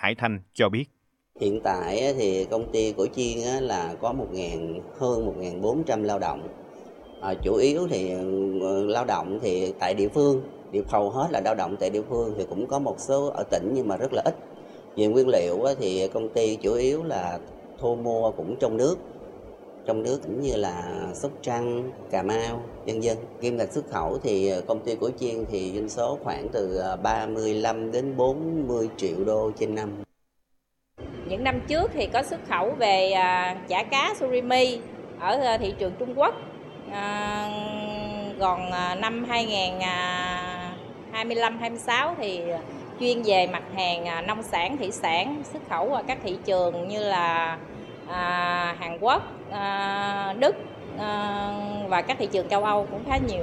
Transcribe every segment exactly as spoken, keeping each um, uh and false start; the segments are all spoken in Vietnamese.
Hải Thanh cho biết. Hiện tại thì công ty Cổ Chiên là có một nghìn hơn một nghìn bốn trăm lao động. À, chủ yếu thì lao động thì tại địa phương, địa hầu hết là lao động tại địa phương, thì cũng có một số ở tỉnh nhưng mà rất là ít. Về nguyên liệu thì công ty chủ yếu là thu mua cũng trong nước, trong nước cũng như là Sóc Trăng, Cà Mau, vân vân. Kim ngạch xuất khẩu thì công ty Cổ Chiên thì doanh số khoảng từ ba mươi lăm đến bốn mươi triệu đô trên năm. Những năm trước thì có xuất khẩu về chả cá surimi ở thị trường Trung Quốc. À, còn năm hai nghìn hai mươi lăm hai mươi sáu thì chuyên về mặt hàng nông sản, thủy sản, xuất khẩu vào các thị trường như là à, Hàn Quốc, à, Đức à, và các thị trường châu Âu cũng khá nhiều.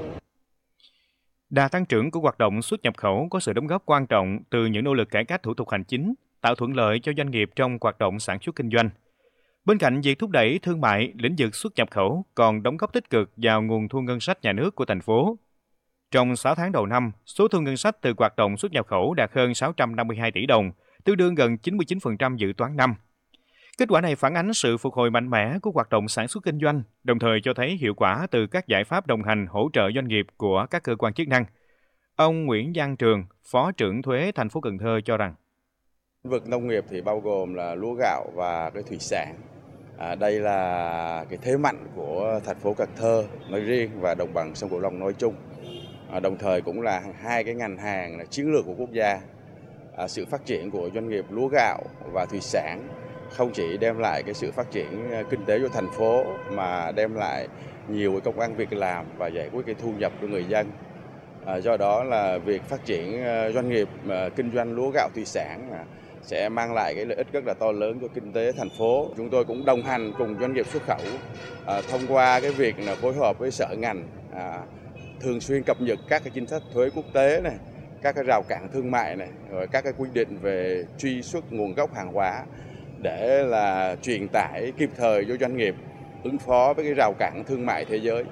Đà tăng trưởng của hoạt động xuất nhập khẩu có sự đóng góp quan trọng từ những nỗ lực cải cách thủ tục hành chính, tạo thuận lợi cho doanh nghiệp trong hoạt động sản xuất kinh doanh. Bên cạnh việc thúc đẩy thương mại, lĩnh vực xuất nhập khẩu còn đóng góp tích cực vào nguồn thu ngân sách nhà nước của thành phố. Trong sáu tháng đầu năm, số thu ngân sách từ hoạt động xuất nhập khẩu đạt hơn sáu trăm năm mươi hai tỷ đồng, tương đương gần chín mươi chín phần trăm dự toán năm. Kết quả này phản ánh sự phục hồi mạnh mẽ của hoạt động sản xuất kinh doanh, đồng thời cho thấy hiệu quả từ các giải pháp đồng hành hỗ trợ doanh nghiệp của các cơ quan chức năng. Ông Nguyễn Văn Trường, Phó trưởng thuế thành phố Cần Thơ cho rằng, lĩnh vực nông nghiệp thì bao gồm là lúa gạo và cái thủy sản. À, đây là cái thế mạnh của thành phố Cần Thơ nói riêng và đồng bằng sông Cửu Long nói chung. À, đồng thời cũng là hai cái ngành hàng là chiến lược của quốc gia. À, sự phát triển của doanh nghiệp lúa gạo và thủy sản không chỉ đem lại cái sự phát triển kinh tế cho thành phố mà đem lại nhiều cái công ăn việc làm và giải quyết cái thu nhập của người dân. À, do đó là việc phát triển doanh nghiệp uh, kinh doanh lúa gạo thủy sản uh, sẽ mang lại cái lợi ích rất là to lớn cho kinh tế thành phố. Chúng tôi cũng đồng hành cùng doanh nghiệp xuất khẩu uh, thông qua cái việc là phối hợp với sở ngành uh, thường xuyên cập nhật các cái chính sách thuế quốc tế này, các cái rào cản thương mại này, rồi các cái quy định về truy xuất nguồn gốc hàng hóa để là truyền tải kịp thời cho doanh nghiệp ứng phó với cái rào cản thương mại thế giới.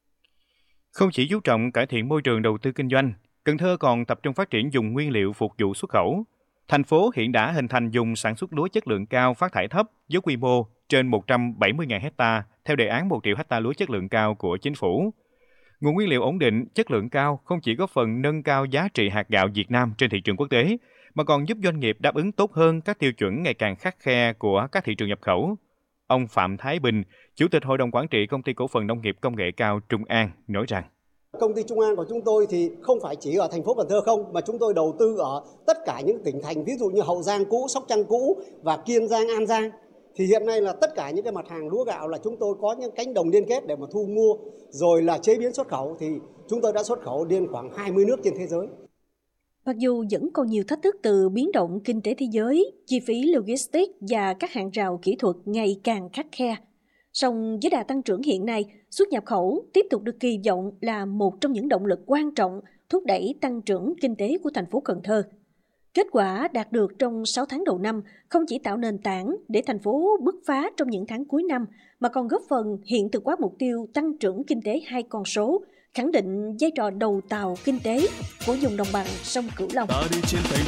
Không chỉ chú trọng cải thiện môi trường đầu tư kinh doanh, Cần Thơ còn tập trung phát triển dùng nguyên liệu phục vụ xuất khẩu. Thành phố hiện đã hình thành vùng sản xuất lúa chất lượng cao phát thải thấp với quy mô trên một trăm bảy mươi nghìn hectare theo đề án một triệu hectare lúa chất lượng cao của chính phủ. Nguồn nguyên liệu ổn định, chất lượng cao không chỉ góp phần nâng cao giá trị hạt gạo Việt Nam trên thị trường quốc tế, mà còn giúp doanh nghiệp đáp ứng tốt hơn các tiêu chuẩn ngày càng khắt khe của các thị trường nhập khẩu. Ông Phạm Thái Bình, Chủ tịch Hội đồng Quản trị Công ty Cổ phần Nông nghiệp Công nghệ cao Trung An nói rằng, công ty Trung An của chúng tôi thì không phải chỉ ở thành phố Cần Thơ không, mà chúng tôi đầu tư ở tất cả những tỉnh thành, ví dụ như Hậu Giang cũ, Sóc Trăng cũ và Kiên Giang, An Giang. Thì hiện nay là tất cả những cái mặt hàng lúa gạo là chúng tôi có những cánh đồng liên kết để mà thu mua, rồi là chế biến xuất khẩu thì chúng tôi đã xuất khẩu đến khoảng hai mươi nước trên thế giới. Mặc dù vẫn còn nhiều thách thức từ biến động kinh tế thế giới, chi phí logistics và các hàng rào kỹ thuật ngày càng khắt khe, song với đà tăng trưởng hiện nay, xuất nhập khẩu tiếp tục được kỳ vọng là một trong những động lực quan trọng thúc đẩy tăng trưởng kinh tế của thành phố Cần Thơ. Kết quả đạt được trong sáu tháng đầu năm không chỉ tạo nền tảng để thành phố bứt phá trong những tháng cuối năm, mà còn góp phần hiện thực hóa mục tiêu tăng trưởng kinh tế hai con số, khẳng định vai trò đầu tàu kinh tế của vùng đồng bằng sông Cửu Long. Ta đi trên thành